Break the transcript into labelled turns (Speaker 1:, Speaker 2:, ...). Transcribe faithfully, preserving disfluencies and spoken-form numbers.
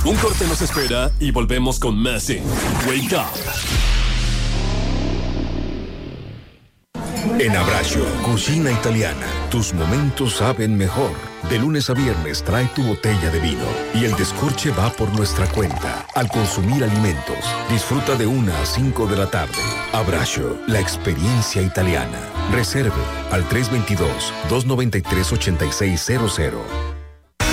Speaker 1: Un corte nos espera y volvemos con más en Wake Up.
Speaker 2: En Abbraccio, cocina italiana. Tus momentos saben mejor. De lunes a viernes trae tu botella de vino y el descorche va por nuestra cuenta. Al consumir alimentos, disfruta de una a cinco de la tarde. Abbraccio, la experiencia italiana. Reserve al tres dos dos, dos nueve tres, ocho seis cero cero.